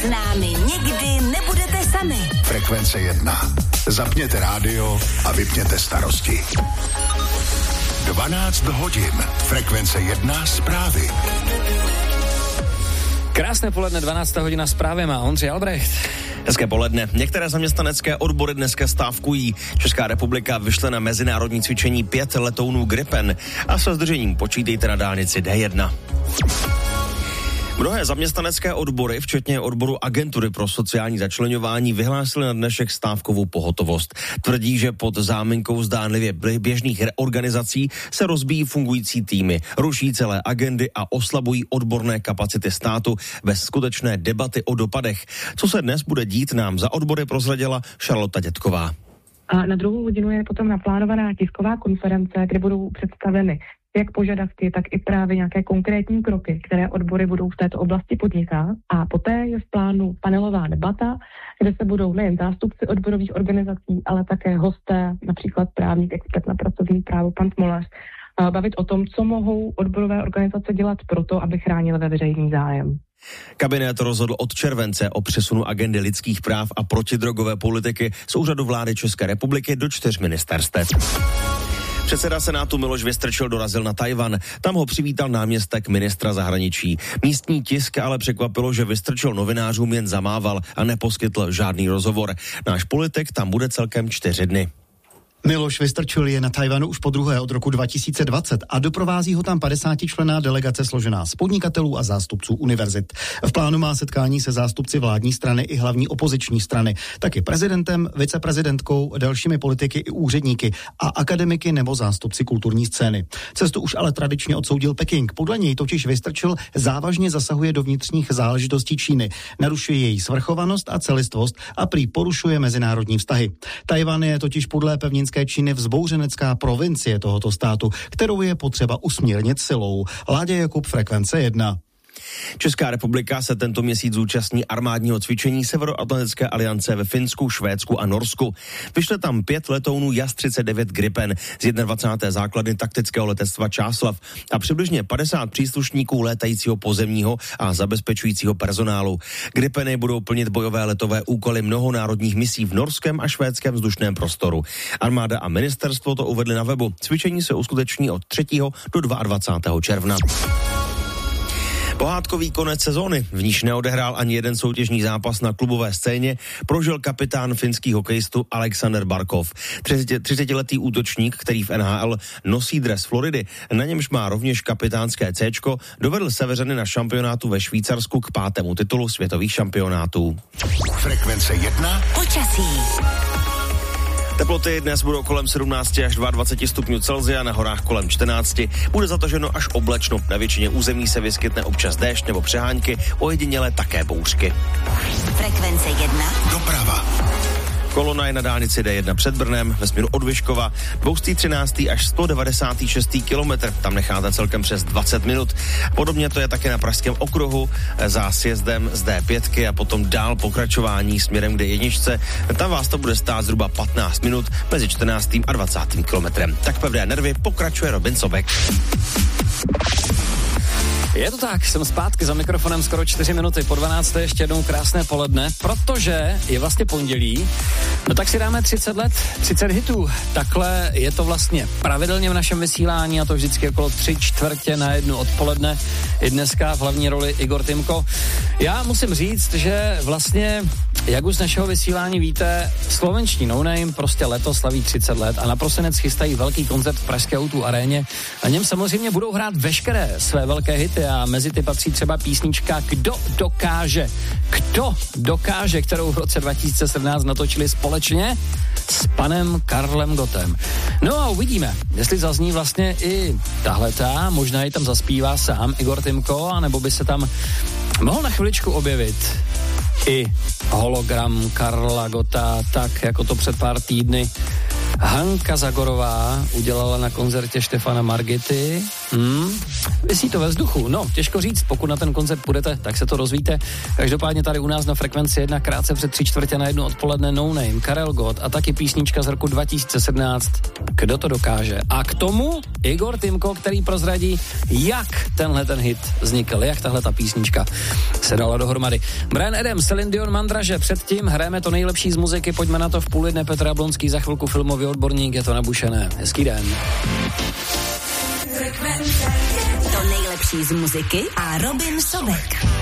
S námi nikdy nebudete sami. Frekvence 1. Zapněte rádio a vypněte starosti. 12 hodin. Frekvence 1 zprávy. Krásné poledne, 12. hodina zprávy má Ondřej Albrecht. Hezké poledne. Některé zaměstnanecké odbory dneska stávkují. Česká republika vyšle na mezinárodní cvičení 5 letounů Gripen a se zdržením počítejte na dálnici D1. Mnohé zaměstnanecké odbory, včetně odboru Agentury pro sociální začleňování, vyhlásily na dnešek stávkovou pohotovost. Tvrdí, že pod záminkou zdánlivě běžných organizací se rozbíjí fungující týmy, ruší celé agendy a oslabují odborné kapacity státu bez skutečné debaty o dopadech. Co se dnes bude dít, nám za odbory prozradila Charlotte Dětková. A na druhou hodinu je potom naplánovaná tisková konference, kde budou představeny jak požadavky, tak i právě nějaké konkrétní kroky, které odbory budou v této oblasti podnikat. A poté je v plánu panelová debata, kde se budou nejen zástupci odborových organizací, ale také hosté, například právník, expert na pracovní právo, pan Smolař, bavit o tom, co mohou odborové organizace dělat proto, aby chránili veřejný zájem. Kabinet rozhodl od července o přesunu agendy lidských práv a protidrogové politiky z úřadu vlády České republiky do 4 ministerstev. Předseda Senátu Miloš Vystrčil dorazil na Tajvan. Tam ho přivítal náměstek ministra zahraničí. Místní tisk ale překvapilo, že Vystrčil novinářům jen zamával a neposkytl žádný rozhovor. Náš politik tam bude celkem 4 dny. Miloš Vystrčil je na Tajvanu už po druhé od roku 2020 a doprovází ho tam 50členná delegace složená z podnikatelů a zástupců univerzit. V plánu má setkání se zástupci vládní strany i hlavní opoziční strany, taky prezidentem, viceprezidentkou, dalšími politiky i úředníky a akademiky nebo zástupci kulturní scény. Cestu už ale tradičně odsoudil Peking. Podle něj totiž Vystrčil závažně zasahuje do vnitřních záležitostí Číny, narušuje její svrchovanost a celistvost a prý porušuje mezinárodní vztahy. Tajvan je totiž podle pevninské Číny vzbouřenecká provincie tohoto státu, kterou je potřeba usmírnit silou. Láďa Jakub, Frekvence 1. Česká republika se tento měsíc zúčastní armádního cvičení Severoatlantické aliance ve Finsku, Švédsku a Norsku. Vyšle tam 5 letounů JAS-39 Gripen z 21. základny taktického letectva Čáslav a přibližně 50 příslušníků létajícího pozemního a zabezpečujícího personálu. Gripeny budou plnit bojové letové úkoly mnohonárodních misí v norském a švédském vzdušném prostoru. Armáda a ministerstvo to uvedli na webu. Cvičení se uskuteční od 3. do 22. června. Pohádkový konec sezóny, v níž neodehrál ani jeden soutěžní zápas na klubové scéně, prožil kapitán finských hokejistů Alexander Barkov. 30letý útočník, který v NHL nosí dres Floridy, na němž má rovněž kapitánské Cčko, dovedl Severany na šampionátu ve Švýcarsku k 5. titulu světových šampionátů. Frekvence 1. Počasí. Teploty dnes budou kolem 17 až 22 stupňů Celsia, na horách kolem 14. Bude zataženo až oblačno. Na většině území se vyskytne občas déšť nebo přehánky, ojediněle také bouřky. Frekvence 1. Doprava. Kolona je na dálnici D1 před Brnem ve směru od Vyškova 213. až 196. kilometr. Tam necháte celkem přes 20 minut. Podobně to je také na Pražském okruhu za sjezdem z D5 a potom dál pokračování směrem k D1. Tam vás to bude stát zhruba 15 minut mezi 14. a 20. kilometrem. Tak pevné nervy, pokračuje Robin Sobek. Je to tak, jsem zpátky za mikrofonem skoro 4 minuty po 12. Ještě jednou krásné poledne, protože je vlastně pondělí, no tak si dáme 30 let, 30 hitů. Takhle je to vlastně pravidelně v našem vysílání a to vždycky okolo 3/4 odpoledne. I dneska v hlavní roli Igor Timko. Já musím říct, že vlastně, jak už z našeho vysílání víte, slovenští No Name prostě letos slaví 30 let a na prosinec chystají velký koncert v pražské O2 aréně. Na něm samozřejmě budou hrát veškeré své velké hity a mezi ty patří třeba písnička Kdo dokáže, kterou v roce 2017 natočili společně s panem Karlem Gottem. No a uvidíme, jestli zazní vlastně i tahletá, možná ji tam zaspívá sám Igor Timko, anebo by se tam mohl na chviličku objevit i hologram Karla Gotta, tak jako to před pár týdny Hanka Zagorová udělala na koncertě Štefana Margity. Visí to ve vzduchu, no, těžko říct, pokud na ten koncert půjdete, tak se to dozvíte. Každopádně tady u nás na Frekvenci 1 krátce před 3:45 odpoledne No Name, Karel Gott a taky písnička z roku 2017, Kdo to dokáže. A k tomu Igor Timko, který prozradí, jak tenhle ten hit vznikl, jak tahle ta písnička se dala dohromady. Bryan Adams, Celine Dion, Mandraže, předtím hrajeme to nejlepší z muziky, pojďme na to v půl jedné, Petr Jablonský, za chvilku filmový odborník, je to nabušené. Hezký den. To nejlepší z muziky a Robin Sobek.